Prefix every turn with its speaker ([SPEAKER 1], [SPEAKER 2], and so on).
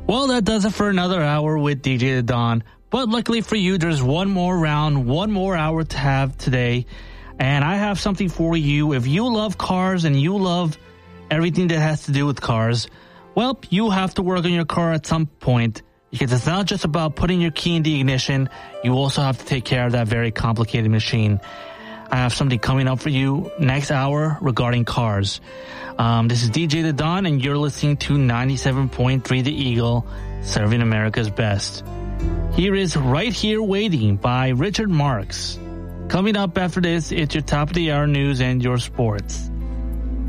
[SPEAKER 1] Well, that does it for another hour with DJ The Don. But luckily for you, there's one more round, one more hour to have today. And I have something for you. If you love cars and you love everything that has to do with cars, well, you have to work on your car at some point. Because it's not just about putting your key in the ignition. You also have to take care of that very complicated machine. I have something coming up for you next hour regarding cars. This is DJ The Don, and you're listening to 97.3 The Eagle, serving America's best. Here is Right Here Waiting by Richard Marx. Coming up after this, it's your top of the hour news and your sports.